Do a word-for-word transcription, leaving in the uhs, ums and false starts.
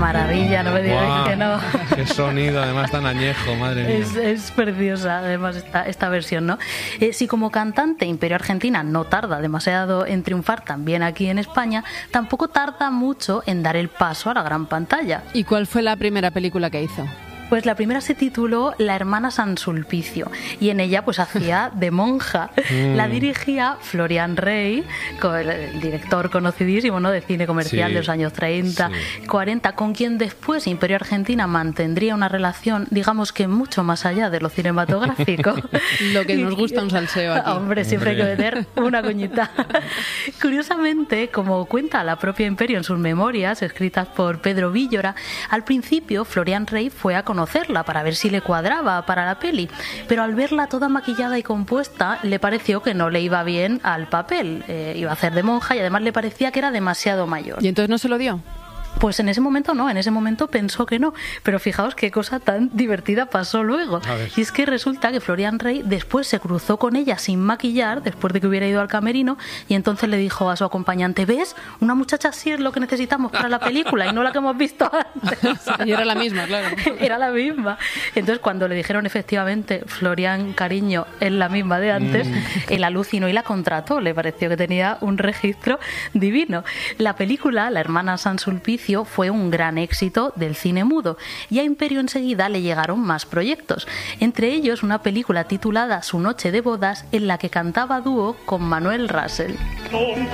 maravilla, no me digáis Guau, que no. Qué sonido, además tan añejo, madre mía. Es, es preciosa, además, esta, esta versión, ¿no? Eh, si como cantante Imperio Argentina no tarda demasiado en triunfar también aquí en España, tampoco tarda mucho en dar el paso a la gran pantalla. ¿Y cuál fue la primera película que hizo? Pues la primera se tituló La hermana San Sulpicio y en ella pues hacía de monja. Mm. La dirigía Florian Rey, el director conocidísimo, ¿no?, de cine comercial Sí, de los años treinta, sí. cuarenta, con quien después Imperio Argentina mantendría una relación, digamos que mucho más allá de lo cinematográfico. Lo que nos gusta un salseo aquí. Hombre, siempre hay que meter una coñita. Curiosamente, como cuenta la propia Imperio en sus memorias, escritas por Pedro Villora, al principio Florian Rey fue a conocerla para ver si le cuadraba para la peli, pero al verla toda maquillada y compuesta le pareció que no le iba bien al papel. Eh, iba a hacer de monja y además le parecía que era demasiado mayor. ¿Y entonces no se lo dio? Pues en ese momento no, en ese momento pensó que no, pero fijaos qué cosa tan divertida pasó luego. Y es que resulta que Florian Rey después se cruzó con ella sin maquillar, después de que hubiera ido al camerino, y entonces le dijo a su acompañante: ¿ves? Una muchacha así es lo que necesitamos para la película y no la que hemos visto antes. Y era la misma, claro. Era la misma. Entonces cuando le dijeron efectivamente Florian, cariño, es la misma de antes, mm. él alucinó y la contrató, le pareció que tenía un registro divino. La película, La hermana San Sulpicio, fue un gran éxito del cine mudo y a Imperio enseguida le llegaron más proyectos, entre ellos una película titulada Su noche de bodas, en la que cantaba a dúo con Manuel Russell.